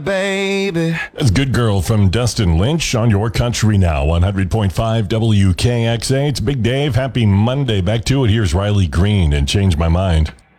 Baby. That's Good Girl from Dustin Lynch on your country now, 100.5 WKXA. It's Big Dave. Happy Monday. Back to it. Here's Riley Green and Change My Mind.